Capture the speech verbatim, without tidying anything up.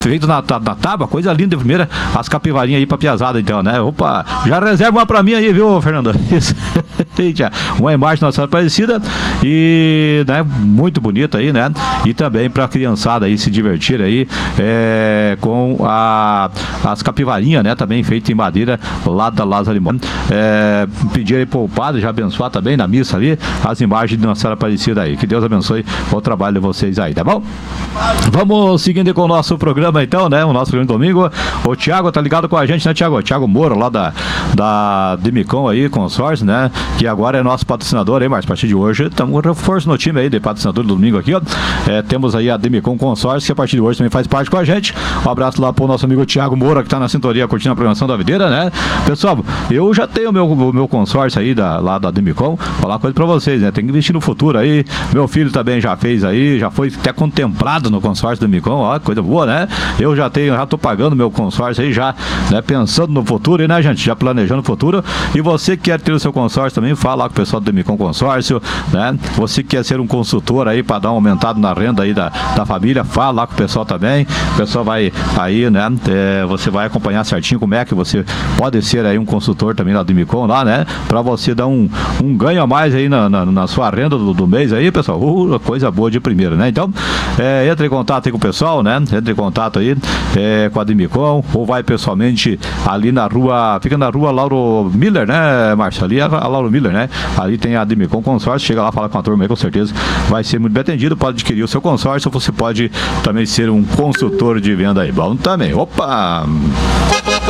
feito na, na, na tábua, coisa linda de primeira, as capivarinhas aí pra piazada então, né? Opa, já reserva uma pra mim aí, viu, Fernando? Isso. Uma imagem Nossa Senhora Aparecida e, né, muito bonita aí, né? E também pra criançada aí se divertir aí é, com a, as capivarinhas, né? Também feita em madeira lá da Lázaro Limão. É, pedir aí pro padre já abençoar também na missa ali as imagens de Nossa Senhora Aparecida aí. Que Deus abençoe o trabalho de vocês aí, tá bom? Vamos seguindo com o nosso programa então, né? O nosso programa de domingo. O Thiago tá ligado com a gente, né, Thiago? Thiago Moura, lá da, da Demicon aí, consórcio, né? Que agora é nosso patrocinador aí, mas a partir de hoje estamos com reforço no time aí de patrocinador do domingo aqui, ó. É, temos aí a Demicon Consórcio, que a partir de hoje também faz parte com a gente. Um abraço lá pro nosso amigo Thiago Moura, que tá na sintonia curtindo a programação da videira, né? Pessoal, eu já tenho o meu, o meu consórcio aí da, lá da Demicon. Falar uma coisa pra vocês, né? Tem que investir no futuro aí. Meu filho também já fez aí, já foi até contemplado no consórcio da Demicon, ó, coisa boa, né? Eu já tenho, já tô pagando meu consórcio aí já, né? Pensando no futuro, né, gente? Já planejando o futuro. E você que quer ter o seu consórcio também, fala lá com o pessoal do Demicon Consórcio, né? Você que quer ser um consultor aí para dar um aumentado na renda aí da, da família, fala lá com o pessoal também. O pessoal vai aí, né? É, você vai acompanhar certinho como é que você pode ser aí um consultor também lá do Demicon lá, né? Para você dar um, um ganho a mais aí na, na, na sua renda do, do mês aí, pessoal. Uh, coisa boa de primeira, né? Então, é, entre em contato aí com o pessoal, né? Entre em contato aí é, com a Demicon, ou vai pessoalmente ali na rua, fica na rua Lauro Miller, né, Márcio? Ali é a Lauro Miller, né? Ali tem a Demicon Consórcio, chega lá, fala com a turma aí, com certeza vai ser muito bem atendido, pode adquirir o seu consórcio, ou você pode também ser um consultor de venda aí. Bom também. Opa!